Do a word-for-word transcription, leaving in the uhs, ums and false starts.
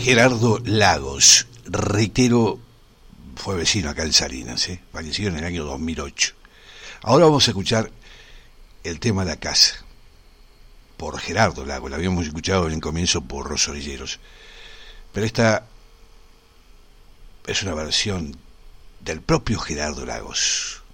Gerardo Lagos, reitero, fue vecino acá en Salinas, ¿eh? Falleció en el año dos mil ocho. Ahora vamos a escuchar el tema La Casa, por Gerardo Lagos. Lo habíamos escuchado en el comienzo por Los Orilleros, pero esta es una versión del propio Gerardo Lagos.